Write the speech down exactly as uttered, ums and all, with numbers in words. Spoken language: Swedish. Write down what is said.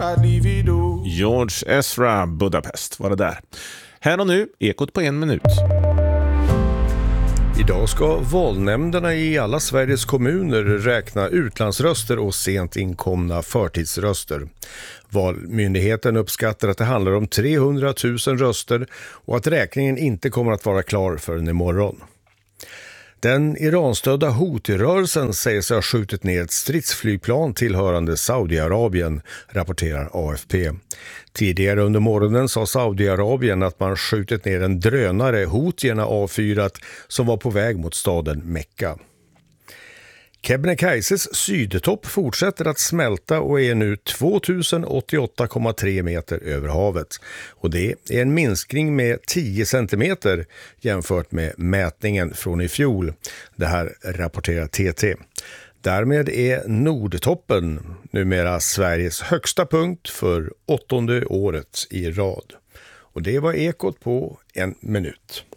George Ezra, Budapest var det där. Här och nu, Ekot på en minut. Idag ska valnämnderna i alla Sveriges kommuner räkna utlandsröster och sent inkomna förtidsröster. Valmyndigheten uppskattar att det handlar om trehundratusen röster och att räkningen inte kommer att vara klar förrän imorgon. Den Iranstödda Houthi-rörelsen säger sig ha skjutit ner ett stridsflygplan tillhörande Saudiarabien, rapporterar A F P. Tidigare under morgonen sa Saudiarabien att man skjutit ner en drönare Houthierna avfyrat som var på väg mot staden Mekka. Kebnekaises sydtopp fortsätter att smälta och är nu tvåtusen åttioåtta komma tre meter över havet. Och det är en minskning med tio centimeter jämfört med mätningen från i fjol. Det här rapporterar T T. Därmed är Nordtoppen numera Sveriges högsta punkt för åttonde året i rad. Och det var Ekot på en minut.